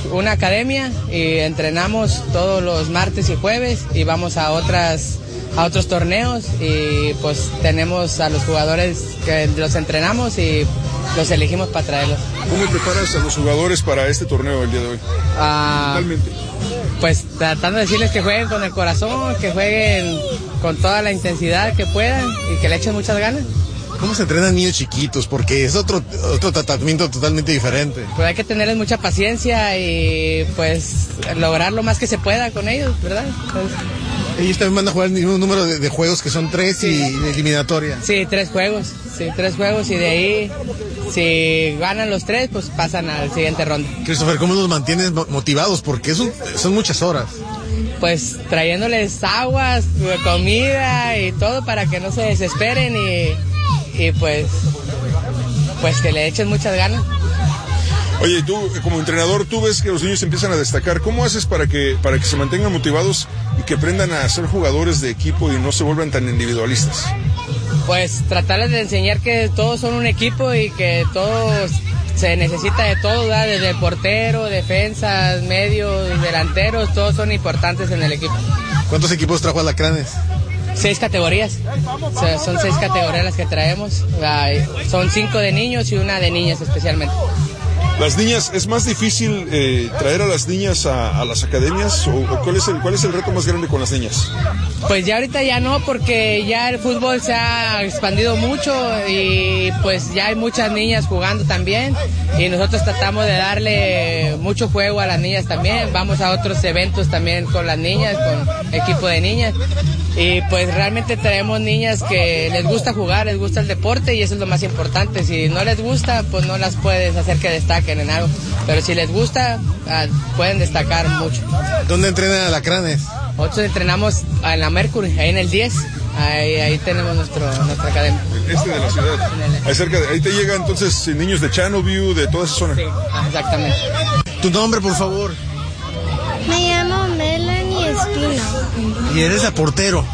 una academia y entrenamos todos los martes y jueves y vamos a otros torneos y pues tenemos a los jugadores que los entrenamos y los elegimos para traerlos. ¿Cómo preparas a los jugadores para este torneo el día de hoy? Totalmente. Pues tratando de decirles que jueguen con el corazón, que jueguen con toda la intensidad que puedan y que le echen muchas ganas. ¿Cómo se entrenan niños chiquitos? Porque es otro tratamiento totalmente diferente. Pues hay que tenerles mucha paciencia y pues lograr lo más que se pueda con ellos, ¿verdad? Ellos también van a jugar el mismo número de juegos que son 3 sí. Y eliminatoria. Sí, 3 juegos. Sí, 3 juegos y de ahí, si ganan los 3, pues pasan al siguiente ronda. Christopher, ¿cómo los mantienes motivados? Porque son muchas horas. Pues trayéndoles aguas, comida y todo para que no se desesperen y pues que le echen muchas ganas. Oye, tú como entrenador, tú ves que los niños empiezan a destacar. ¿Cómo haces para que se mantengan motivados y que aprendan a ser jugadores de equipo y no se vuelvan tan individualistas? Pues tratarles de enseñar que todos son un equipo y que todos se necesita de todo, ¿verdad? Desde el portero, defensas, medios, delanteros, todos son importantes en el equipo. ¿Cuántos equipos trajo Alacranes? 6 categorías, o sea, son 6 categorías las que traemos, son 5 de niños y 1 de niñas especialmente. Las niñas, ¿es más difícil traer a las niñas a las academias o cuál es el reto más grande con las niñas? Pues ya ahorita ya no, porque ya el fútbol se ha expandido mucho y pues ya hay muchas niñas jugando también y nosotros tratamos de darle mucho juego a las niñas también, vamos a otros eventos también con las niñas, con equipo de niñas y pues realmente traemos niñas que les gusta jugar, les gusta el deporte y eso es lo más importante. Si no les gusta, pues no las puedes hacer que destaquen en algo, pero si les gusta, pueden destacar mucho. ¿Dónde entrenan Alacranes? Nosotros entrenamos en la Mercury, ahí en el 10, ahí tenemos nuestra academia. De la ciudad. Ahí te llegan entonces niños de Channelview, de toda esa zona. Sí, exactamente. ¿Tu nombre, por favor? Me llamo Melanie Espino. ¿Y eres el portero?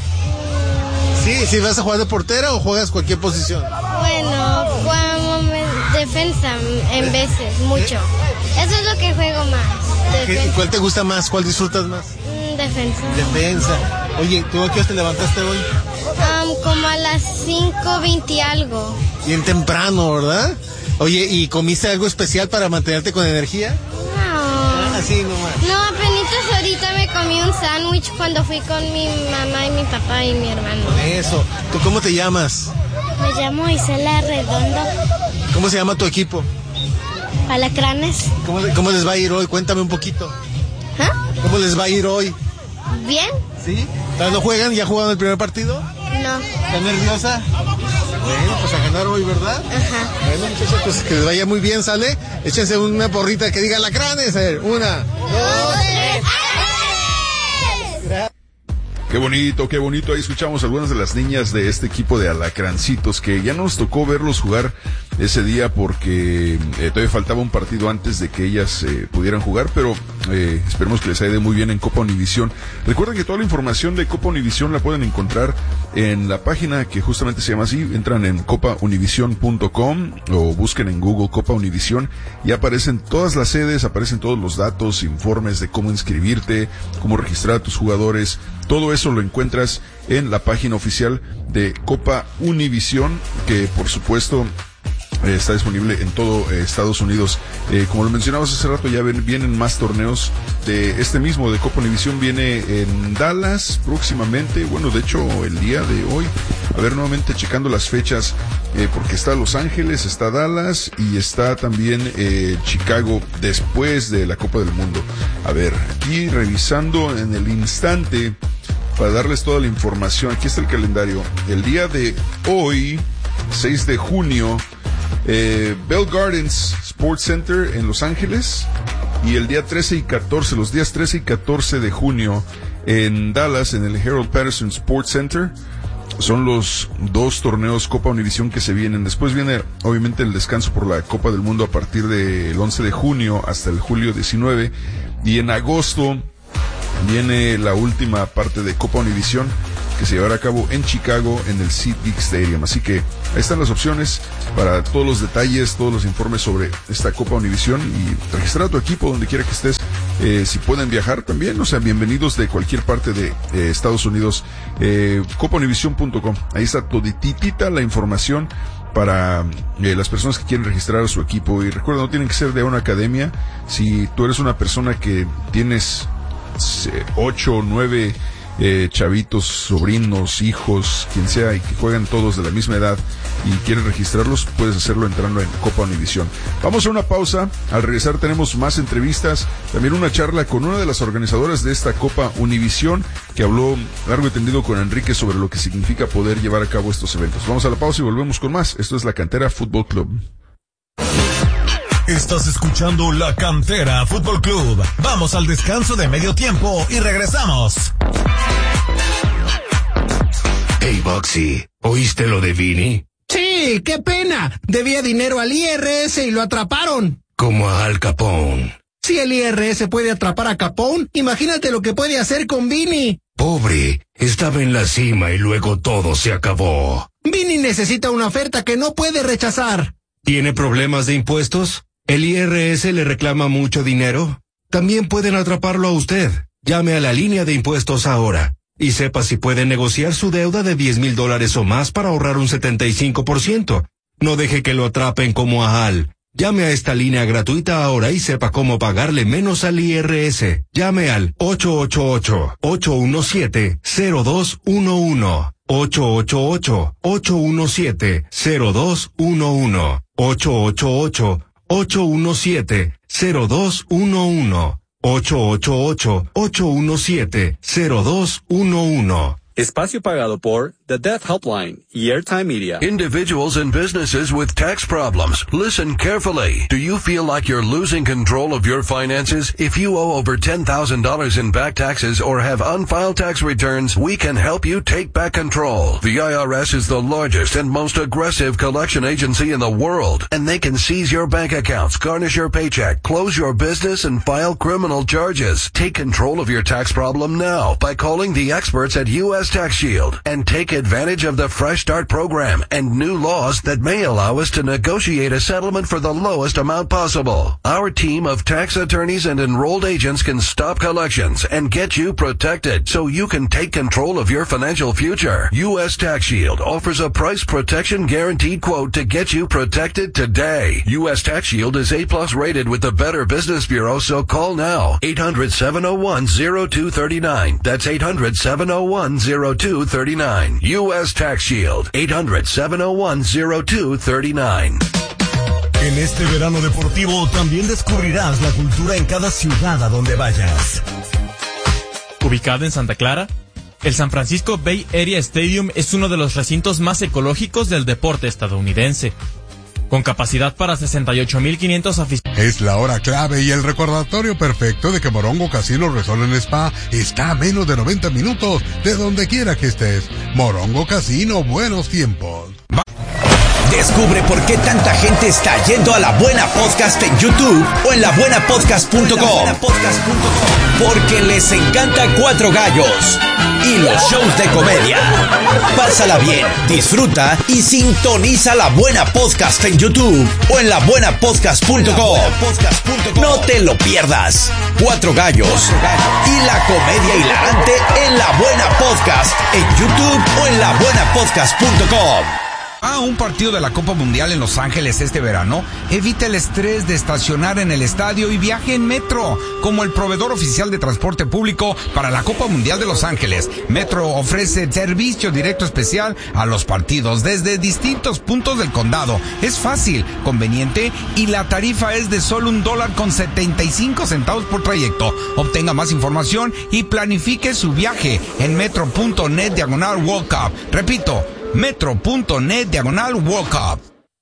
Sí, ¿vas a jugar de portera o juegas cualquier posición? Bueno, juego defensa en veces, mucho. Eso es lo que juego más. ¿Cuál te gusta más? ¿Cuál disfrutas más? Defensa. Oye, ¿tú a qué hora te levantaste hoy? Como a las 5:20 algo. Bien temprano, ¿verdad? Oye, ¿y comiste algo especial para mantenerte con energía? No. Así nomás. No, apenas ahorita me comí un sándwich cuando fui con mi mamá y mi papá y mi hermano. Eso. ¿Tú cómo te llamas? Me llamo Isela Redondo. ¿Cómo se llama tu equipo? Alacranes. ¿Cómo les va a ir hoy? Cuéntame un poquito. ¿Cómo les va a ir hoy? Bien. ¿Sí? ¿Todavía no juegan? ¿Ya jugaron el primer partido? No. ¿Estás nerviosa? Bueno, pues a ganar hoy, ¿verdad? Ajá. Bueno, muchachos, pues que les vaya muy bien, ¿sale? Échense una porrita que diga Alacranes. A ver, 1, 2, 3. Qué bonito. Ahí escuchamos algunas de las niñas de este equipo de Alacrancitos que ya nos tocó verlos jugar ese día porque todavía faltaba un partido antes de que ellas pudieran jugar, pero esperemos que les haya ido muy bien en Copa Univisión. Recuerden que toda la información de Copa Univisión la pueden encontrar en la página que justamente se llama así. Entran en copaunivision.com o busquen en Google Copa Univisión y aparecen todas las sedes, aparecen todos los datos, informes de cómo inscribirte, cómo registrar a tus jugadores. Todo eso lo encuentras en la página oficial de Copa Univisión, que por supuesto está disponible en todo Estados Unidos. Como lo mencionabas hace rato, ya vienen más torneos de este mismo, de Copa Univisión. Viene en Dallas próximamente, bueno, de hecho el día de hoy. A ver, nuevamente checando las fechas, porque está Los Ángeles, está Dallas y está también Chicago después de la Copa del Mundo. A ver, aquí revisando en el instante para darles toda la información. Aquí está el calendario. El día de hoy, 6 de junio, Bell Gardens Sports Center en Los Ángeles, y el día 13 y 14, los días 13 y 14 de junio en Dallas, en el Harold Patterson Sports Center. Son los 2 torneos Copa Univisión que se vienen. Después viene obviamente el descanso por la Copa del Mundo a partir del 11 de junio hasta el julio 19, y en agosto viene la última parte de Copa Univisión que se llevará a cabo en Chicago en el SeatGeek Stadium. Así que ahí están las opciones para todos los detalles, todos los informes sobre esta Copa Univisión y registrar a tu equipo donde quiera que estés. Si pueden viajar también, o sea, bienvenidos de cualquier parte de Estados Unidos. copaunivision.com, ahí está todititita la información para las personas que quieren registrar a su equipo. Y recuerda, no tienen que ser de una academia. Si tú eres una persona que tienes 8 o 9 chavitos, sobrinos, hijos, quien sea, y que juegan todos de la misma edad y quieren registrarlos, puedes hacerlo entrando en Copa Univisión. Vamos a una pausa. Al regresar tenemos más entrevistas, también una charla con una de las organizadoras de esta Copa Univisión, que habló largo y tendido con Enrique sobre lo que significa poder llevar a cabo estos eventos. Vamos a la pausa y volvemos con más. Esto es La Cantera Fútbol Club. Estás escuchando La Cantera Fútbol Club. Vamos al descanso de medio tiempo y regresamos. Hey, Boxy, ¿oíste lo de Vini? Sí, qué pena. Debía dinero al IRS y lo atraparon. Como a Al Capone. Si el IRS puede atrapar a Capone, imagínate lo que puede hacer con Vini. Pobre, estaba en la cima y luego todo se acabó. Vini necesita una oferta que no puede rechazar. ¿Tiene problemas de impuestos? ¿El IRS le reclama mucho dinero? También pueden atraparlo a usted. Llame a la línea de impuestos ahora y sepa si puede negociar su deuda de $10,000 o más para ahorrar un 75%. No deje que lo atrapen como a Al. Llame a esta línea gratuita ahora y sepa cómo pagarle menos al IRS. Llame al 888-817-0211. 888-817-0211. 888-817-0211. 888-817-0211. Espacio pagado por The Deaf Helpline y Airtime Media. Individuals and businesses with tax problems. Listen carefully. Do you feel like you're losing control of your finances? If you owe over $10,000 in back taxes or have unfiled tax returns, we can help you take back control. The IRS is the largest and most aggressive collection agency in the world, and they can seize your bank accounts, garnish your paycheck, close your business, and file criminal charges. Take control of your tax problem now by calling the experts at U.S. Tax Shield and take advantage of the Fresh Start program and new laws that may allow us to negotiate a settlement for the lowest amount possible. Our team of tax attorneys and enrolled agents can stop collections and get you protected so you can take control of your financial future. U.S. Tax Shield offers a price protection guaranteed quote to get you protected today. U.S. Tax Shield is A+ rated with the Better Business Bureau, so call now. 800-701-0239. That's 800-701-0239. U.S. Tax Shield. 800-701-0239. En este verano deportivo también descubrirás la cultura en cada ciudad a donde vayas. Ubicado en Santa Clara, el San Francisco Bay Area Stadium es uno de los recintos más ecológicos del deporte estadounidense, con capacidad para 68,500 aficionados. Es la hora clave y el recordatorio perfecto de que Morongo Casino Resort en Spa está a menos de 90 minutos de donde quiera que estés. Morongo Casino, buenos tiempos. Descubre por qué tanta gente está yendo a La Buena Podcast en YouTube o en labuenapodcast.com. Porque les encanta Cuatro Gallos y los shows de comedia. Pásala bien, disfruta y sintoniza La Buena Podcast en YouTube o en labuenapodcast.com. No te lo pierdas. Cuatro Gallos y la comedia hilarante en La Buena Podcast en YouTube o en labuenapodcast.com. A un partido de la Copa Mundial en Los Ángeles este verano, evita el estrés de estacionar en el estadio y viaje en Metro. Como el proveedor oficial de transporte público para la Copa Mundial de Los Ángeles, Metro ofrece servicio directo especial a los partidos desde distintos puntos del condado. Es fácil, conveniente y la tarifa es de solo $1.75 por trayecto. Obtenga más información y planifique su viaje en metro.net/World Cup. Repito, metro.net/World Cup.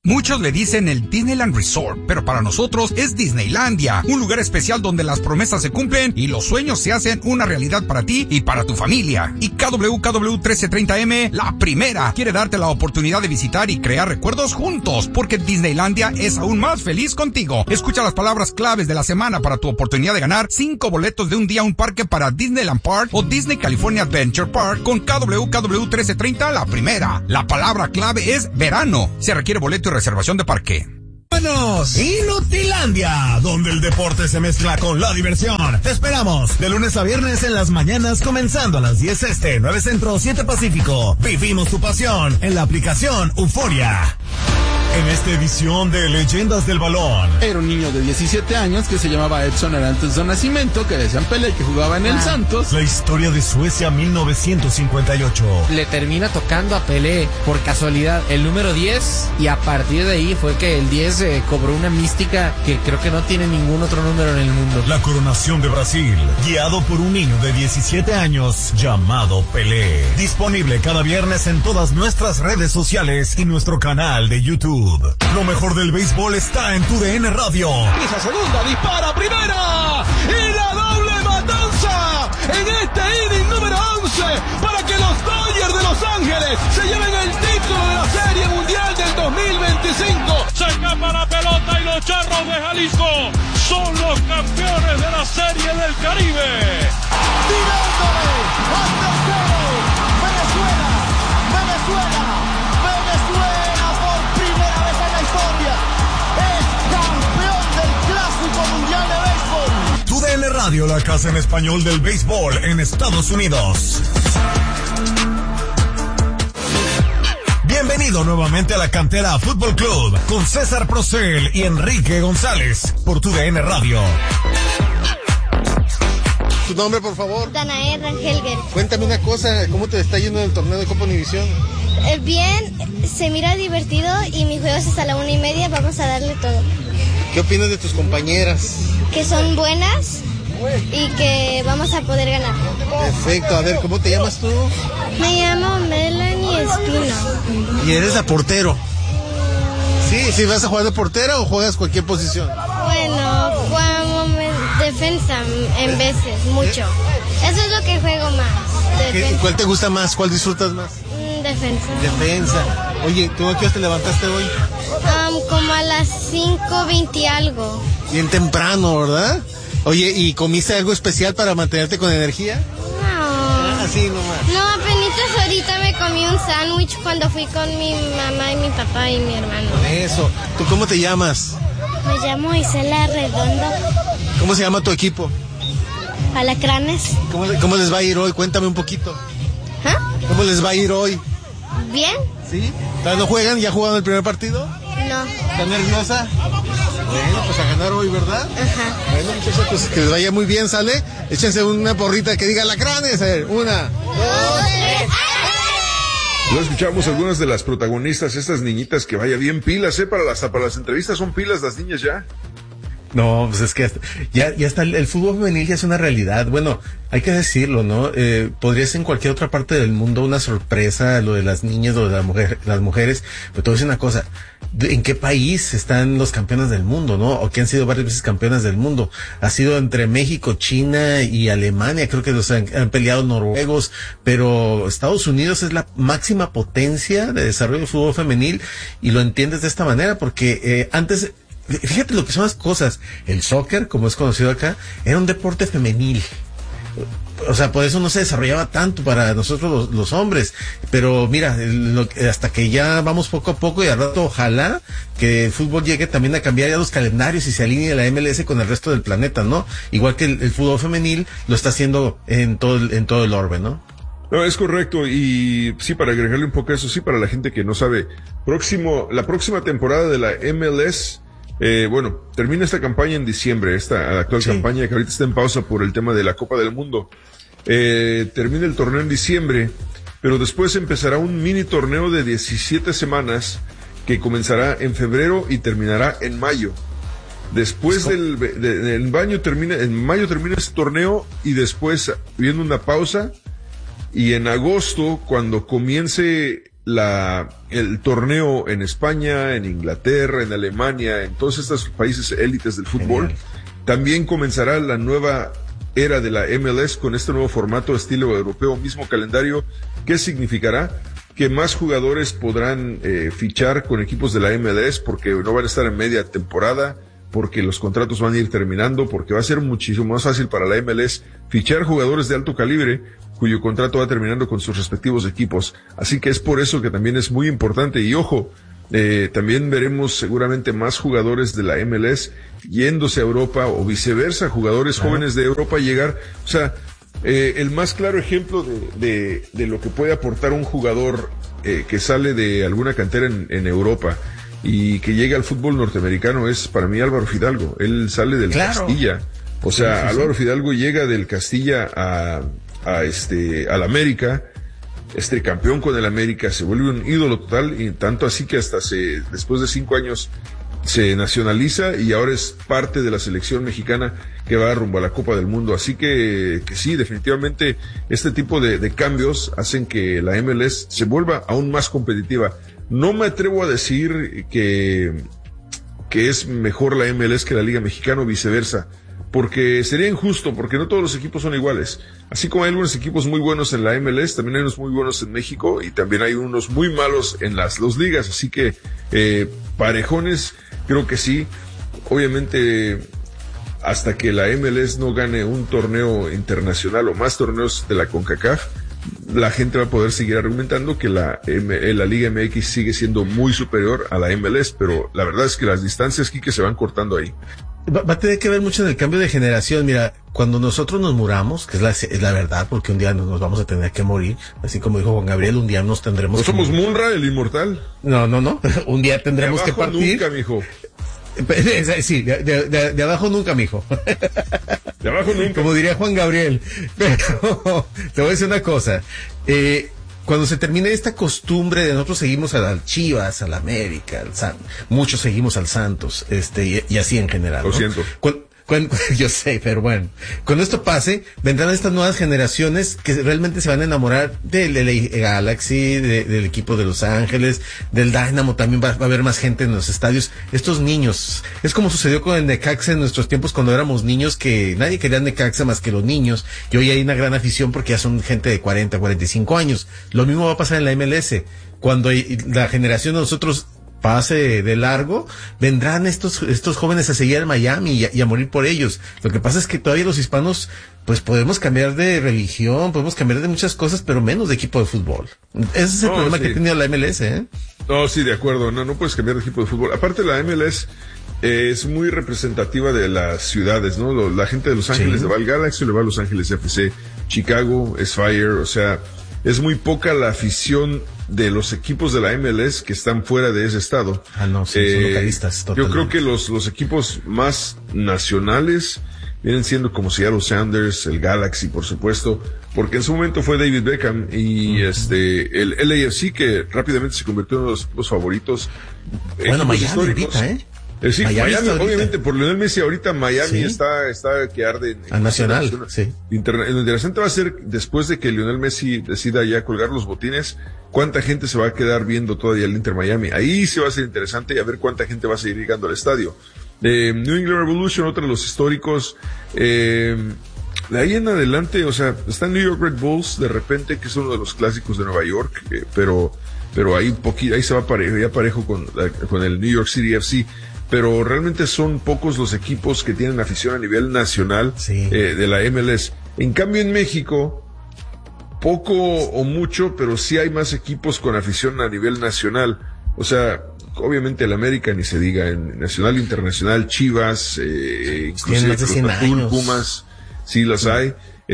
Muchos le dicen el Disneyland Resort, pero para nosotros es Disneylandia, un lugar especial donde las promesas se cumplen y los sueños se hacen una realidad para ti y para tu familia. Y KWKW 1330M, la primera, quiere darte la oportunidad de visitar y crear recuerdos juntos, porque Disneylandia es aún más feliz contigo. Escucha las palabras claves de la semana para tu oportunidad de ganar 5 boletos de un día a un parque para Disneyland Park o Disney California Adventure Park con KWKW 1330, la primera. La palabra clave es verano. Se requiere boleto y reservación de parque. ¡Vámonos! Inutilandia, donde el deporte se mezcla con la diversión. Te esperamos de lunes a viernes en las mañanas, comenzando a las 10 este, 9 centro, 7 pacífico. Vivimos tu pasión en la aplicación Euforia. En esta edición de Leyendas del Balón. Era un niño de 17 años que se llamaba Edson Arantes do Nascimento, que decían Pelé, que jugaba en el Santos. La historia de Suecia 1958. Le termina tocando a Pelé, por casualidad, el número 10, y a partir de ahí fue que el 10 cobró una mística que creo que no tiene ningún otro número en el mundo. La coronación de Brasil, guiado por un niño de 17 años llamado Pelé. Disponible cada viernes en todas nuestras redes sociales y nuestro canal de YouTube. Lo mejor del béisbol está en TUDN Radio. Esa segunda, dispara primera y la doble matanza en este inning número 11 para que los Dodgers de Los Ángeles se lleven el título de la Serie Mundial del 2025. Se escapa la pelota y los Charros de Jalisco son los campeones de la Serie del Caribe. Tirándole al tercero, Venezuela, Venezuela, Venezuela por primera vez en la historia es campeón del Clásico Mundial de Béisbol. TUDN Radio, la casa en español del béisbol en Estados Unidos. Bienvenido nuevamente a la Cantera Fútbol Club con César Procel y Enrique González por TUDN Radio. ¿Tu nombre, por favor? Danae Rangelger. Cuéntame una cosa, ¿cómo te está yendo en el torneo de Copa Univisión? Bien, se mira divertido y mi juego es hasta la 1:30, vamos a darle todo. ¿Qué opinas de tus compañeras? Que son buenas y que vamos a poder ganar. Perfecto, a ver, ¿cómo te llamas tú? Me llamo Melanie Espino. Y eres la portero. ¿Sí vas a jugar de portera o juegas cualquier posición? Bueno, jugamos defensa en veces, mucho. Eso es lo que juego más. ¿Cuál te gusta más? ¿Cuál disfrutas más? Defensa. Oye, ¿tú a qué hora te levantaste hoy? Como a las 5:20 algo. Bien temprano, ¿verdad? Oye, ¿y comiste algo especial para mantenerte con energía? No. Así nomás. No, apenas ahorita me comí un sándwich cuando fui con mi mamá y mi papá y mi hermano. Eso. ¿Tú cómo te llamas? Me llamo Isela Redondo. ¿Cómo se llama tu equipo? Alacranes. ¿Cómo les va a ir hoy? Cuéntame un poquito. ¿Cómo les va a ir hoy? Bien. ¿Sí? ¿No juegan? ¿Ya jugaron el primer partido? No. ¿Estás nerviosa? Bueno, pues a ganar hoy, ¿verdad? Ajá. Bueno, muchachos, pues que les vaya muy bien, ¿sale? Échense una porrita que diga Alacranes. A ver, 1, 2, 3. Ya escuchamos algunas de las protagonistas, estas niñitas que vaya bien pilas, para las entrevistas son pilas las niñas ya. No, pues es que ya está el fútbol femenil ya es una realidad. Bueno, hay que decirlo, ¿no? Podría ser en cualquier otra parte del mundo una sorpresa lo de las niñas, lo de las mujeres, pero te voy a decir una cosa, ¿en qué país están los campeones del mundo, no? O que han sido varias veces campeones del mundo. Ha sido entre México, China y Alemania, creo que los han peleado noruegos, pero Estados Unidos es la máxima potencia de desarrollo del fútbol femenil y lo entiendes de esta manera porque antes... Fíjate lo que son las cosas. El soccer, como es conocido acá, era un deporte femenil. O sea, por eso no se desarrollaba tanto para nosotros los hombres. Pero mira, hasta que ya vamos poco a poco y al rato ojalá que el fútbol llegue también a cambiar ya los calendarios y se alinee la MLS con el resto del planeta, ¿no? Igual que el fútbol femenil lo está haciendo en todo el orbe, ¿no? No, es correcto, y sí, para agregarle un poco a eso, sí, para la gente que no sabe, la próxima temporada de la MLS, termina esta campaña en diciembre, esta actual campaña que ahorita está en pausa por el tema de la Copa del Mundo. Termina el torneo en diciembre, pero después empezará un mini torneo de 17 semanas que comenzará en febrero y terminará en mayo. Después en mayo termina este torneo y después viene una pausa y en agosto, cuando comience el torneo en España, en Inglaterra, en Alemania, en todos estos países élites del fútbol. Genial. También comenzará la nueva era de la MLS con este nuevo formato estilo europeo, mismo calendario. ¿Qué significará? Que más jugadores podrán fichar con equipos de la MLS porque no van a estar en media temporada, porque los contratos van a ir terminando, porque va a ser muchísimo más fácil para la MLS fichar jugadores de alto calibre cuyo contrato va terminando con sus respectivos equipos. Así que es por eso que también es muy importante. Y ojo, también veremos seguramente más jugadores de la MLS yéndose a Europa o viceversa, jugadores jóvenes de Europa llegar. O sea, el más claro ejemplo de lo que puede aportar un jugador que sale de alguna cantera en Europa y que llega al fútbol norteamericano es para mí Álvaro Fidalgo. Él sale del Castilla. O sea, Álvaro Fidalgo llega del Castilla al América, campeón con el América, se vuelve un ídolo total, y tanto así que hasta después de 5 años se nacionaliza y ahora es parte de la selección mexicana que va rumbo a la Copa del Mundo. Así que sí, definitivamente este tipo de cambios hacen que la MLS se vuelva aún más competitiva. No me atrevo a decir que es mejor la MLS que la Liga Mexicana o viceversa, porque sería injusto, porque no todos los equipos son iguales. Así como hay algunos equipos muy buenos en la MLS, también hay unos muy buenos en México y también hay unos muy malos en las dos ligas. Así que parejones, creo que sí. Obviamente, hasta que la MLS no gane un torneo internacional o más torneos de la CONCACAF, la gente va a poder seguir argumentando que la Liga MX sigue siendo muy superior a la MLS, pero la verdad es que las distancias, Quique, se van cortando ahí. Va a tener que ver mucho en el cambio de generación. Mira, cuando nosotros nos muramos, que es la verdad, porque un día nos vamos a tener que morir, así como dijo Juan Gabriel, un día nos tendremos ¿No somos Munra, el inmortal? No, un día tendremos que partir. Nunca, mijo. Sí, de abajo nunca, mijo. De abajo nunca. Como diría Juan Gabriel. Pero te voy a decir una cosa. Cuando se termine esta costumbre de nosotros seguimos al Chivas, al América, muchos seguimos al Santos, y así en general, ¿no? Lo siento. Yo sé, pero bueno, cuando esto pase, vendrán estas nuevas generaciones que realmente se van a enamorar del Galaxy, del equipo de Los Ángeles, del Dynamo. También va a haber más gente en los estadios. Estos niños, es como sucedió con el Necaxa en nuestros tiempos cuando éramos niños, que nadie quería Necaxa más que los niños, y hoy hay una gran afición porque ya son gente de 40, 45 años. Lo mismo va a pasar en la MLS. Cuando la generación de nosotros pase de largo, vendrán estos jóvenes a seguir al Miami y a morir por ellos. Lo que pasa es que todavía los hispanos, pues podemos cambiar de religión, podemos cambiar de muchas cosas, pero menos de equipo de fútbol. Ese es el problema que ha tenido la MLS, No, sí, de acuerdo. No puedes cambiar de equipo de fútbol. Aparte, la MLS es muy representativa de las ciudades, ¿no? La gente de Los Ángeles le va al Galaxy, le va a Los Ángeles FC. Chicago es Fire, o sea, es muy poca la afición de los equipos de la MLS que están fuera de ese estado. Son localistas. Totalmente. Yo creo que los equipos más nacionales vienen siendo como Seattle Sounders, el Galaxy, por supuesto, porque en su momento fue David Beckham y el LAFC, que rápidamente se convirtió en uno de los equipos favoritos. Bueno, Miami ahorita, Sí, Miami obviamente, por Lionel Messi ahorita Miami está que arde a nacional, sí. Lo interesante va a ser, después de que Lionel Messi decida ya colgar los botines, cuánta gente se va a quedar viendo todavía el Inter Miami. Ahí se va a ser interesante y a ver cuánta gente va a seguir llegando al estadio. New England Revolution, otro de los históricos. De ahí en adelante, o sea, está New York Red Bulls de repente, que es uno de los clásicos de Nueva York, pero ahí se va parejo con el New York City FC. Pero realmente son pocos los equipos que tienen afición a nivel nacional de la MLS. En cambio, en México, poco o mucho, pero sí hay más equipos con afición a nivel nacional. O sea, obviamente el América ni se diga, en nacional, internacional, Chivas, inclusive Cruz Azul, Pumas, sí las hay.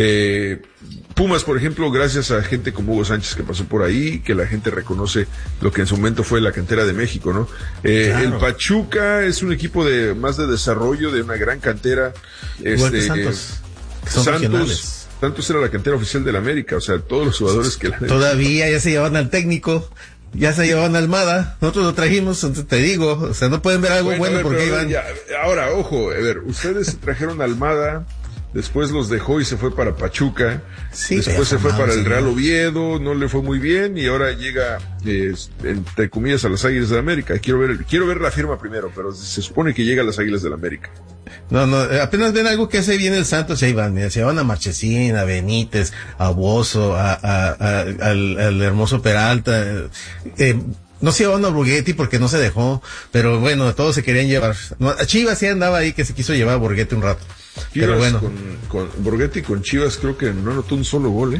Pumas, por ejemplo, gracias a gente como Hugo Sánchez que pasó por ahí, que la gente reconoce lo que en su momento fue la cantera de México, ¿no? Claro. El Pachuca es un equipo más de desarrollo, de una gran cantera. Santos, que son regionales. Santos era la cantera oficial de la América, o sea, todos los jugadores que todavía ya se llevan al técnico. Ya se llevan a Almada, nosotros lo trajimos, te digo, o sea, no pueden ver algo bueno porque iban. Ahora, ojo, a ver, ustedes trajeron a Almada después los dejó y se fue para Pachuca, Sí, después se fue formado, para el señor. Real Oviedo, no le fue muy bien y ahora llega, entre comillas, a las Águilas del América. Quiero ver la firma primero, pero se supone que llega a las Águilas del América. No, apenas ven algo que hace bien el Santos y ahí van, mira, se van a Marchesín, a Benítez, a Bozo, al hermoso Peralta, no se llevaban a Borghetti porque no se dejó, pero bueno, todos se querían llevar. No, a Chivas sí andaba ahí que se quiso llevar a Borghetti un rato. Chivas, pero bueno. con Borghetti con Chivas creo que no anotó un solo gol,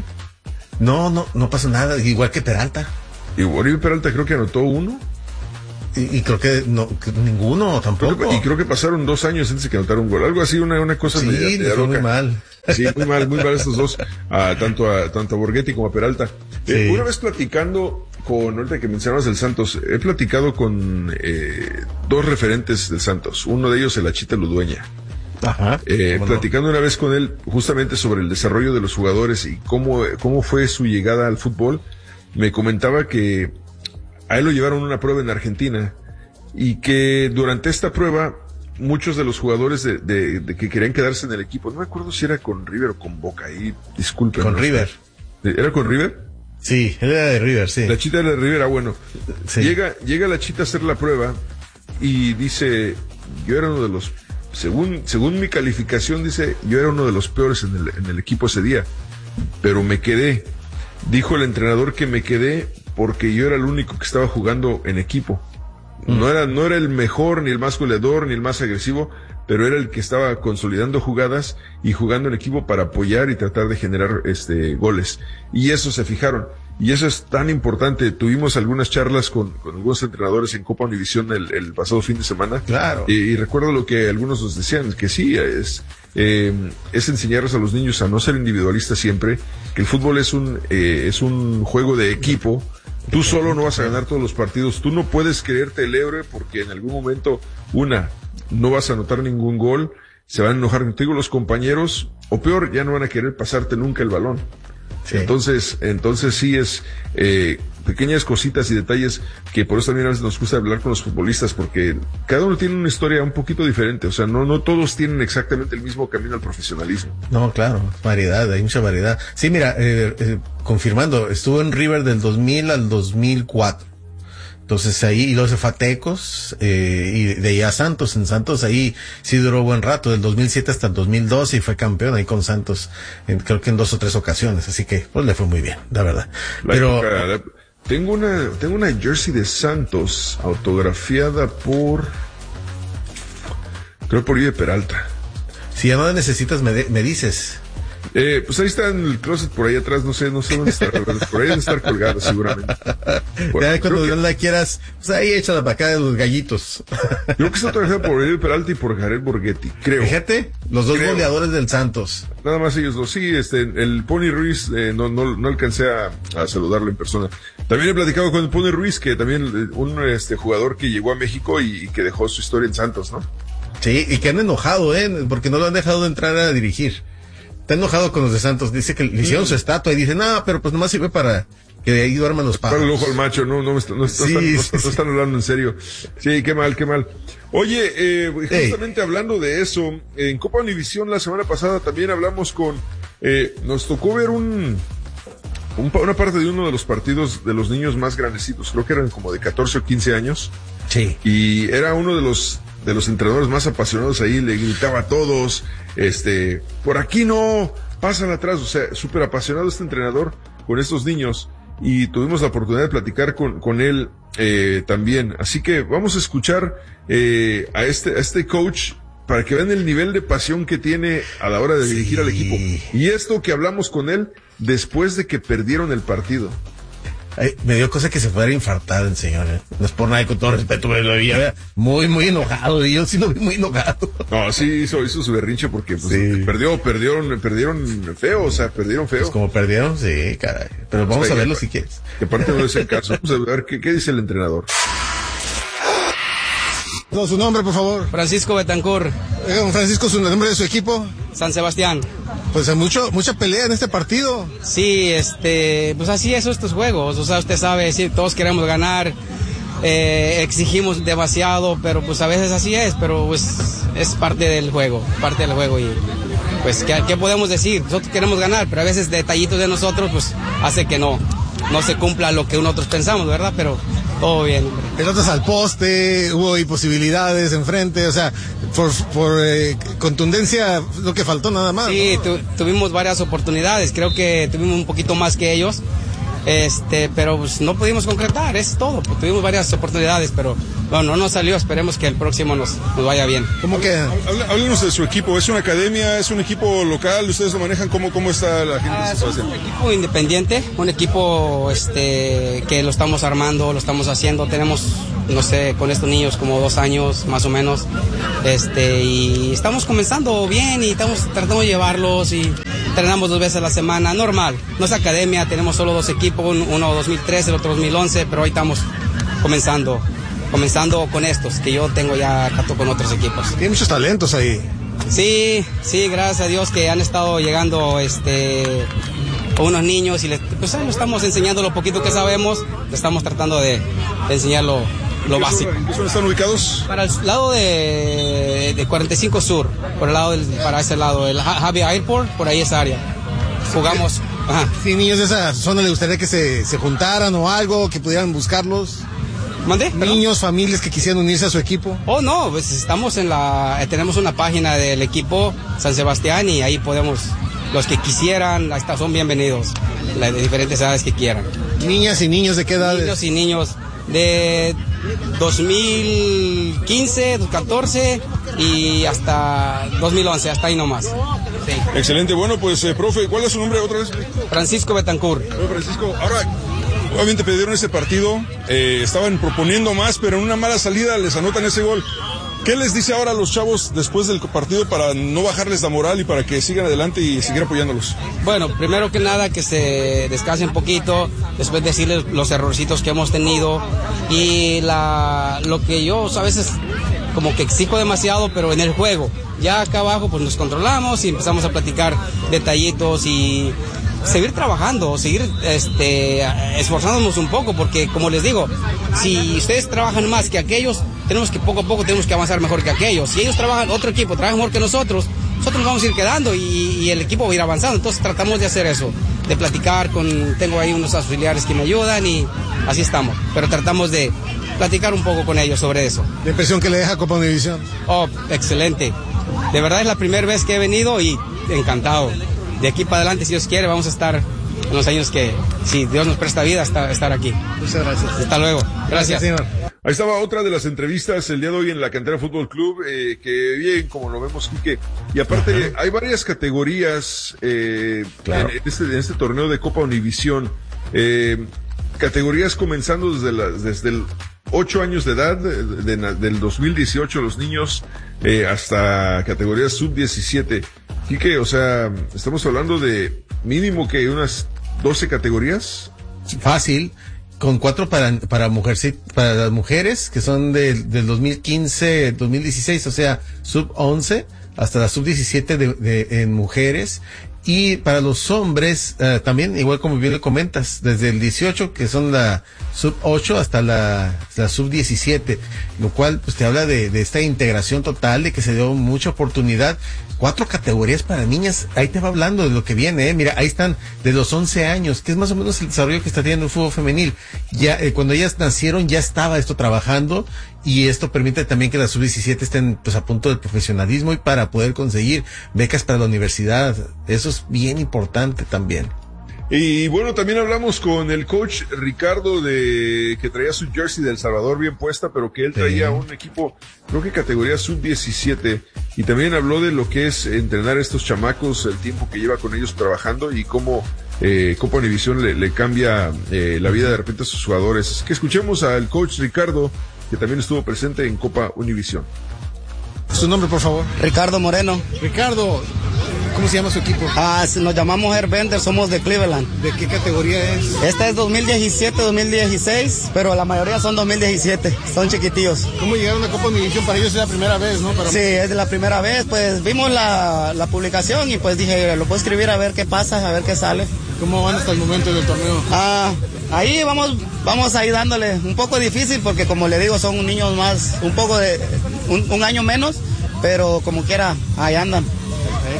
No pasó nada, igual que Peralta. Y Oribe Peralta creo que anotó uno. Y creo que ninguno tampoco. Creo que pasaron 2 años antes de que anotara un gol. Algo así, una cosa sí, media fue loca. muy mal. Sí, muy mal estos dos, tanto a Borghetti como a Peralta. Sí. Una vez platicando ahorita que mencionabas el Santos, he platicado con 2 referentes del Santos. Uno de ellos, el Achita Ludueña. Ajá. Platicando una vez con él justamente sobre el desarrollo de los jugadores y cómo fue su llegada al fútbol, me comentaba que a él lo llevaron a una prueba en Argentina y que durante esta prueba muchos de los jugadores de que querían quedarse en el equipo, no me acuerdo si era con River o con Boca, ahí disculpen. Con River. ¿Era con River? Sí, él era de River, sí. La Chita era de River, bueno. Sí. Llega la Chita a hacer la prueba y dice, yo era uno de los, según mi calificación, dice, yo era uno de los peores en el equipo ese día, pero me quedé. Dijo el entrenador que me quedé porque yo era el único que estaba jugando en equipo. No era el mejor, ni el más goleador, ni el más agresivo, pero era el que estaba consolidando jugadas y jugando en equipo para apoyar y tratar de generar goles. Y eso se fijaron. Y eso es tan importante. Tuvimos algunas charlas con algunos entrenadores en Copa Univisión el pasado fin de semana. Claro. Y recuerdo lo que algunos nos decían, que sí, es enseñarles a los niños a no ser individualistas siempre, que el fútbol es un juego de equipo. Tú solo no vas a ganar todos los partidos. Tú no puedes creerte el héroe porque en algún momento, no vas a anotar ningún gol, se van a enojar contigo los compañeros, o peor, ya no van a querer pasarte nunca el balón. Sí. Entonces sí es pequeñas cositas y detalles que por eso también a veces nos gusta hablar con los futbolistas, porque cada uno tiene una historia un poquito diferente, o sea, no todos tienen exactamente el mismo camino al profesionalismo. No, claro, variedad, hay mucha variedad. Sí, mira, confirmando, estuvo en River del 2000 al 2004. Entonces ahí, y luego se fue a Tecos, y de ahí a Santos. En Santos ahí sí duró buen rato, del 2007 hasta el 2012, y fue campeón ahí con Santos, creo que en 2 o 3 ocasiones, así que pues le fue muy bien, la verdad. Tengo una jersey de Santos autografiada por Oribe Peralta. Si ya no la necesitas, me dices. Pues ahí está en el closet por ahí atrás, no sé dónde está, por ahí debe estar colgada seguramente. Bueno, ya cuando no la quieras, pues ahí échala para acá de los gallitos. Creo que está autografiada por Oribe Peralta y por Jared Borghetti, creo. Fíjate, los dos goleadores del Santos. Nada más ellos dos, sí, el Pony Ruiz, no alcancé a saludarlo en persona. También he platicado con el Pony Ruiz, que también un jugador que llegó a México y que dejó su historia en Santos, ¿no? Sí, y que han enojado, porque no lo han dejado de entrar a dirigir. Está enojado con los de Santos, dice que le hicieron su estatua y dice, no, pero pues nomás sirve para que de ahí duerman los pájaros. Para el ojo al macho, no están hablando en serio. Sí, qué mal. Oye, justamente hablando de eso, en Copa Univisión la semana pasada también hablamos nos tocó ver una parte de uno de los partidos de los niños más grandecitos, creo que eran como de 14 o 15 años. Sí. Y era uno de los entrenadores más apasionados ahí, le gritaba a todos, por aquí no, pasan atrás, o sea, súper apasionado este entrenador con estos niños, y tuvimos la oportunidad de platicar con él también, así que vamos a escuchar a este coach para que vean el nivel de pasión que tiene a la hora de dirigir al equipo, y esto que hablamos con él después de que perdieron el partido. Me dio cosa que se fuera a infartar el señor, No es por nada, con todo respeto, pero lo veía muy, muy enojado, y yo sí lo vi muy enojado. No, sí, hizo su berrinche porque pues, sí. Perdieron feo, o sea, perdieron feo. Pues como perdieron, sí, caray. Pero vamos a verlo si quieres. Que parte no es el caso. Vamos a ver qué dice el entrenador. No, su nombre, por favor. Francisco Betancur. Francisco, ¿su nombre de su equipo? San Sebastián. Pues hay mucha pelea en este partido. Sí, pues así es estos juegos. O sea, usted sabe, sí, todos queremos ganar, exigimos demasiado, pero pues a veces así es, pero pues es parte del juego y pues, ¿qué podemos decir? Nosotros queremos ganar, pero a veces detallitos de nosotros, pues, hace que no se cumpla lo que nosotros pensamos, ¿verdad? Pero todo bien. Pelotas al poste, hubo posibilidades enfrente, o sea, por contundencia lo que faltó nada más. Sí, ¿no? Tuvimos varias oportunidades, creo que tuvimos un poquito más que ellos, pero pues no pudimos concretar, es todo. Pues, tuvimos varias oportunidades, pero bueno, no nos salió. Esperemos que el próximo nos vaya bien. ¿Cómo queda? Háblenos de su equipo. ¿Es una academia? ¿Es un equipo local? ¿Ustedes lo manejan? ¿Cómo está la gente? Es un equipo independiente, un equipo que lo estamos armando, lo estamos haciendo. Tenemos, no sé, con estos niños como 2 años más o menos, y estamos comenzando bien y tratando de llevarlos y entrenamos 2 veces a la semana, normal. No es academia, tenemos solo 2 equipos, uno 2013, el otro 2011, pero hoy estamos comenzando con estos, que yo tengo ya trato con otros equipos. Tiene muchos talentos ahí. Sí, gracias a Dios que han estado llegando unos niños y pues ahí lo estamos enseñando lo poquito que sabemos, le estamos tratando de enseñar lo básico. ¿En qué zona están ubicados? Para el lado de 45 Sur, para ese lado, el Javi Airport, por ahí esa área. Jugamos. Ajá. Sí, niños de esa zona, ¿le gustaría que se juntaran o algo, que pudieran buscarlos? ¿Mandé? Niños, familias que quisieran unirse a su equipo. Oh, no, pues estamos tenemos una página del equipo San Sebastián y ahí podemos, los que quisieran, son bienvenidos, de diferentes edades que quieran. Niñas y niños de qué edad? Niños y niños de 2015, 2014 y hasta 2011, hasta ahí nomás. Sí. Excelente, bueno, pues, profe, ¿cuál es su nombre otra vez? Francisco Betancourt. Francisco, ahora, obviamente perdieron ese partido, estaban proponiendo más, pero en una mala salida les anotan ese gol. ¿Qué les dice ahora a los chavos después del partido para no bajarles la moral y para que sigan adelante y seguir apoyándolos? Bueno, primero que nada que se descansen un poquito, después decirles los errorcitos que hemos tenido y lo que yo a veces como que exijo demasiado, pero en el juego. Ya acá abajo pues nos controlamos y empezamos a platicar detallitos y seguir trabajando, seguir esforzándonos un poco, porque como les digo, si ustedes trabajan más que aquellos, tenemos que poco a poco tenemos que avanzar mejor que aquellos. Si ellos trabajan, otro equipo trabaja mejor que nosotros nos vamos a ir quedando y el equipo va a ir avanzando. Entonces tratamos de hacer eso, de platicar tengo ahí unos auxiliares que me ayudan y así estamos. Pero tratamos de platicar un poco con ellos sobre eso. ¿La impresión que le deja Copa Univisión? Oh, excelente. De verdad es la primera vez que he venido y encantado. De aquí para adelante, si Dios quiere, vamos a estar en los años que, si Dios nos presta vida, estar aquí. Muchas gracias. Hasta luego. Gracias, señor. Ahí estaba otra de las entrevistas el día de hoy en la Cantera Fútbol Club, que bien, como lo vemos, Quique. Y aparte, hay varias categorías claro. en este torneo de Copa Univisión. Categorías comenzando desde el 8 años de edad, del 2018, los niños, hasta categorías sub-17. Quique, o sea, estamos hablando de mínimo que unas 12 categorías. Fácil. Con 4 para las mujeres, que son del 2015, 2016, o sea, sub-11, hasta la sub-17 en mujeres. Y para los hombres, también, igual como bien le comentas, desde el 18, que son la sub-8, hasta la sub-17, lo cual pues te habla de esta integración total, de que se dio mucha oportunidad. 4 categorías para niñas, ahí te va hablando de lo que viene, mira, ahí están de los 11 años, que es más o menos el desarrollo que está teniendo el fútbol femenil. Ya, cuando ellas nacieron ya estaba esto trabajando, y esto permite también que las sub-17 estén pues a punto del profesionalismo y para poder conseguir becas para la universidad. Eso es bien importante también. Y bueno, también hablamos con el coach Ricardo que traía su jersey de El Salvador bien puesta, pero que él traía un equipo, creo que categoría sub-17, y también habló de lo que es entrenar a estos chamacos, el tiempo que lleva con ellos trabajando y cómo Copa Univisión le cambia la vida de repente a sus jugadores. Así que escuchemos al coach Ricardo, que también estuvo presente en Copa Univisión. Su nombre, por favor. Ricardo Moreno. Ricardo, ¿cómo se llama su equipo? Nos llamamos Airbender, somos de Cleveland. ¿De qué categoría es? Esta es 2017, 2016, pero la mayoría son 2017, son chiquitillos. ¿Cómo llegaron a Copa Univisión? Para ellos es la primera vez, ¿no? Sí, es la primera vez, pues vimos la publicación y pues dije, lo puedo escribir a ver qué pasa, a ver qué sale. ¿Cómo van hasta el momento del torneo? Ahí vamos ahí dándole, un poco difícil porque como le digo son niños más, un poco de un año menos, pero como quiera, ahí andan.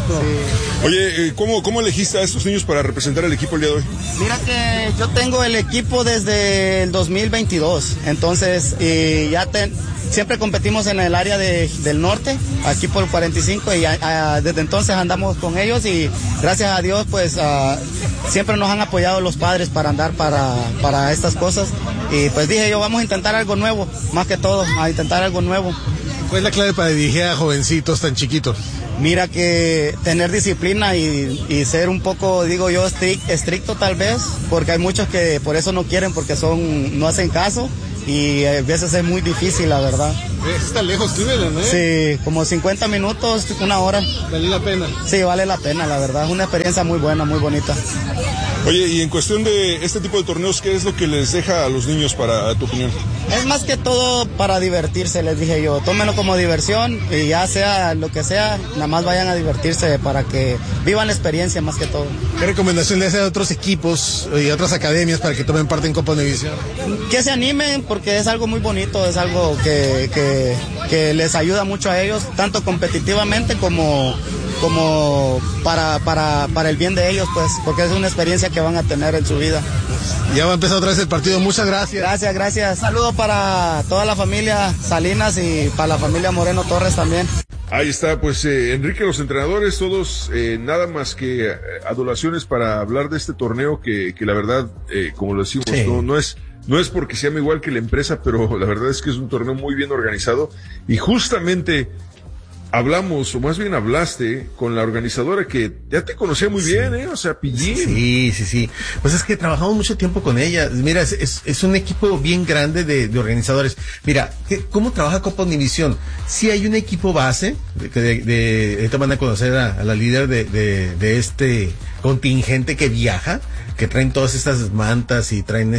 Exacto. Sí. Oye, ¿cómo elegiste a estos niños para representar al equipo el día de hoy? Mira que yo tengo el equipo desde el 2022, entonces siempre competimos en el área del norte, aquí por 45, y desde entonces andamos con ellos y gracias a Dios pues siempre nos han apoyado los padres para andar para estas cosas, y pues dije yo, vamos a intentar algo nuevo, más que todo, a intentar algo nuevo. ¿Cuál es la clave para dirigir a jovencitos tan chiquitos? Mira que tener disciplina y ser un poco, digo yo, estricto tal vez, porque hay muchos que por eso no quieren, porque no hacen caso, y a veces es muy difícil, la verdad. Está lejos, Cleveland, Sí, como 50 minutos, una hora. ¿Vale la pena? Sí, vale la pena, la verdad, es una experiencia muy buena, muy bonita. Oye, y en cuestión de este tipo de torneos, ¿qué es lo que les deja a los niños para tu opinión? Es más que todo para divertirse, les dije yo. Tómenlo como diversión y ya sea lo que sea, nada más vayan a divertirse para que vivan la experiencia más que todo. ¿Qué recomendación le hace a otros equipos y a otras academias para que tomen parte en Copa Univisión? Que se animen porque es algo muy bonito, es algo que les ayuda mucho a ellos, tanto competitivamente como para el bien de ellos, pues, porque es una experiencia que van a tener en su vida. Ya va a empezar otra vez el partido, muchas gracias. Gracias. Saludos para toda la familia Salinas y para la familia Moreno Torres también. Ahí está, pues Enrique, los entrenadores, todos nada más que adulaciones para hablar de este torneo que la verdad, como lo decimos, sí. No es porque se llama igual que la empresa, pero la verdad es que es un torneo muy bien organizado y justamente hablamos, o más bien hablaste con la organizadora que ya te conocía muy bien, o sea, Pillín. Sí. Pues es que trabajamos mucho tiempo con ella. Mira, es un equipo bien grande de organizadores. Mira, ¿cómo trabaja Copa Univisión? Sí hay un equipo base, ahorita van a conocer a la líder de este contingente que viaja, que traen todas estas mantas y traen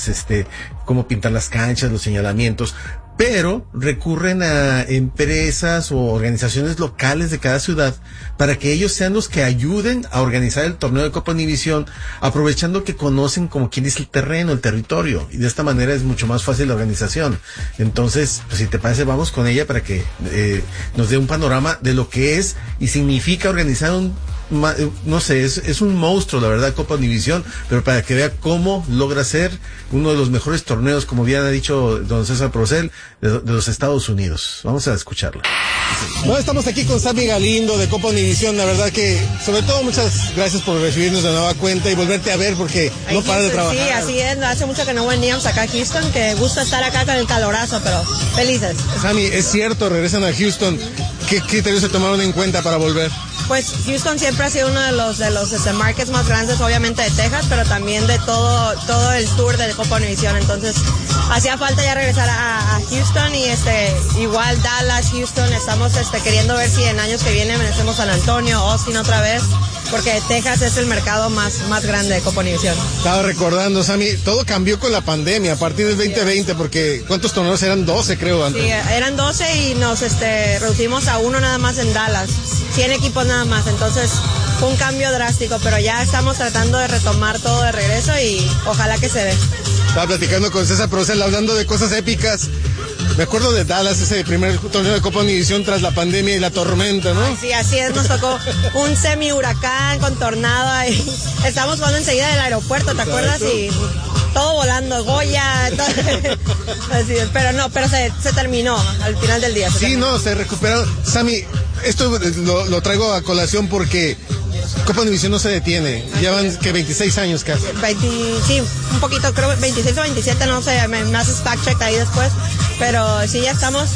cómo pintar las canchas, los señalamientos, pero recurren a empresas o organizaciones locales de cada ciudad para que ellos sean los que ayuden a organizar el torneo de Copa Univisión, aprovechando que conocen, como quien dice, el terreno, el territorio, y de esta manera es mucho más fácil la organización. Entonces, pues si te parece, vamos con ella para que nos dé un panorama de lo que es y significa organizar no sé, es un monstruo, la verdad, Copa Univisión, pero para que vea cómo logra ser uno de los mejores torneos, como bien ha dicho don César Procel, de los Estados Unidos. Vamos a escucharlo. Bueno, estamos aquí con Sammy Galindo de Copa Univisión. La verdad que, sobre todo, muchas gracias por recibirnos de nueva cuenta y volverte a ver porque no paras de trabajar. Sí, así es. Hace mucho que no veníamos acá a Houston, que gusta estar acá con el calorazo, pero felices. Sammy, es cierto, regresan a Houston. ¿Qué criterios se tomaron en cuenta para volver? Pues Houston siempre ha sido uno de los markets más grandes, obviamente de Texas, pero también de todo el tour de Copa Univisión. Entonces hacía falta ya regresar a Houston y igual Dallas, Houston, estamos queriendo ver si en años que vienen venimos San Antonio, Austin otra vez, porque Texas es el mercado más grande de Copa Univisión. Estaba recordando, Sammy, todo cambió con la pandemia a partir del 2020, porque ¿cuántos torneos eran? 12, creo, antes. Sí, eran 12 y nos reducimos a uno nada más en Dallas, 100 equipos nada más, entonces fue un cambio drástico, pero ya estamos tratando de retomar todo de regreso y ojalá que se dé. Estaba platicando con César Procel, hablando de cosas épicas. Me acuerdo de Dallas, ese primer torneo de Copa Univisión tras la pandemia y la tormenta, ¿no? Ay, sí, así es, nos tocó un semi-huracán con tornado ahí. Estábamos jugando enseguida del aeropuerto, ¿te acuerdas? Y todo volando, Goya, todo. Así es, pero se terminó al final del día. Sí, no, se recuperaron. Sammy, esto lo traigo a colación porque Copa Univisión no se detiene. Llevan que 26 años casi. Sí, un poquito, creo 26 o 27, no sé, me haces fact check ahí después. Pero sí, ya estamos,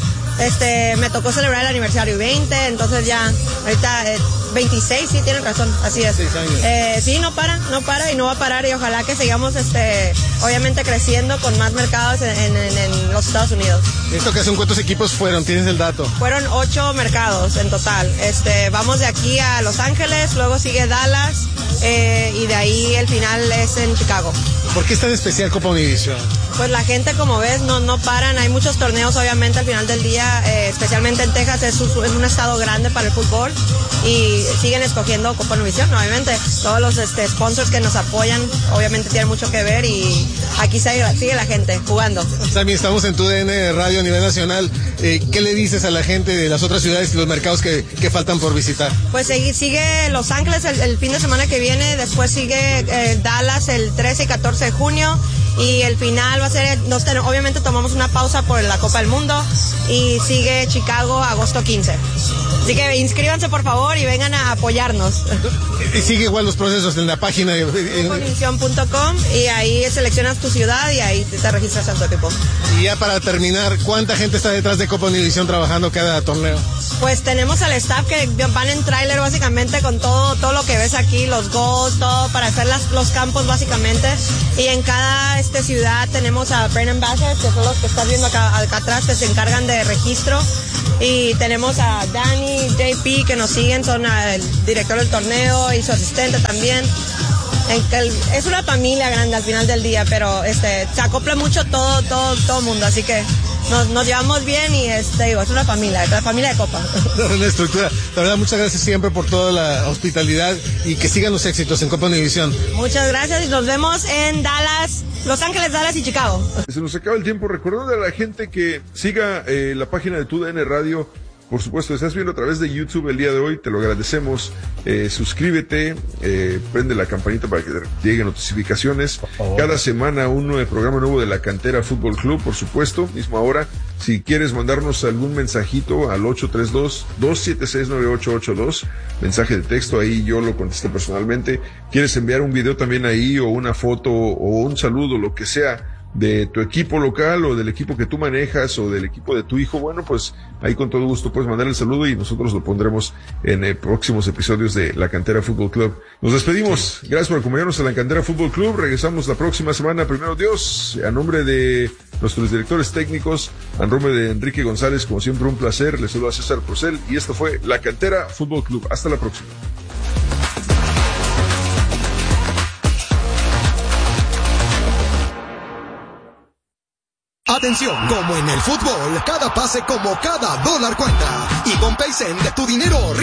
me tocó celebrar el aniversario 20, entonces ya, ahorita 26, sí, tienen razón, así es. 6 años. Sí, no para y no va a parar y ojalá que sigamos, obviamente creciendo con más mercados en los Estados Unidos. ¿En esta ocasión cuántos equipos fueron? ¿Tienes el dato? Fueron 8 mercados en total. Vamos de aquí a Los Ángeles, luego sigue Dallas, y de ahí el final es en Chicago. ¿Por qué es tan especial Copa Univisión? Pues la gente, como ves, no paran. Hay muchos torneos, obviamente, al final del día, especialmente en Texas, es un estado grande para el fútbol y siguen escogiendo Copa Univisión, obviamente. Todos los sponsors que nos apoyan, obviamente, tienen mucho que ver y aquí sigue la gente jugando. Sammy, estamos en TUDN Radio a nivel nacional. ¿Qué le dices a la gente de las otras ciudades y los mercados que faltan por visitar? Pues sigue Los Ángeles el fin de semana que viene, después sigue Dallas el 13 y 14 de junio y el final va a ser, obviamente tomamos una pausa por la Copa del Mundo y sigue Chicago agosto 15. Así que inscríbanse por favor y vengan a apoyarnos. Y sigue igual los procesos en la página de Copaunivisión.com y ahí seleccionas tu ciudad y ahí te registras a tu equipo. Y ya para terminar, ¿cuánta gente está detrás de Copa Univisión trabajando cada torneo? Pues tenemos al staff que van en tráiler básicamente con todo lo que ves aquí, los goals, todo para hacer los campos básicamente. Y en cada ciudad tenemos a Brand Ambassadors, que son los que estás viendo acá atrás, que se encargan de registro. Y tenemos a Danny, JP, que nos siguen, son el director del torneo y su asistente también. Es una familia grande al final del día, pero se acopla mucho todo mundo, así que nos llevamos bien y es una familia, la familia de Copa. Una estructura. La verdad, muchas gracias siempre por toda la hospitalidad y que sigan los éxitos en Copa Univisión. Muchas gracias y nos vemos en Dallas, Los Ángeles, Dallas y Chicago. Se nos acaba el tiempo. Recordando a la gente que siga la página de TUDN Radio. Por supuesto, estás viendo a través de YouTube el día de hoy, te lo agradecemos. Suscríbete, prende la campanita para que te lleguen notificaciones. Cada semana un programa nuevo de la Cantera Fútbol Club, por supuesto, misma hora. Si quieres mandarnos algún mensajito al 832-276-9882, mensaje de texto, ahí yo lo contesto personalmente. ¿Quieres enviar un video también ahí, o una foto, o un saludo, lo que sea, de tu equipo local o del equipo que tú manejas o del equipo de tu hijo? Bueno, pues ahí con todo gusto puedes mandar el saludo y nosotros lo pondremos en próximos episodios de La Cantera Fútbol Club. Nos despedimos. Gracias por acompañarnos a La Cantera Fútbol Club. Regresamos la próxima semana, primero Dios. A nombre de nuestros directores técnicos, a nombre de Enrique González, como siempre un placer. Les saluda a César Procel y esto fue La Cantera Fútbol Club. Hasta la próxima. Atención, como en el fútbol, cada pase como cada dólar cuenta. Y con Paycen, tu dinero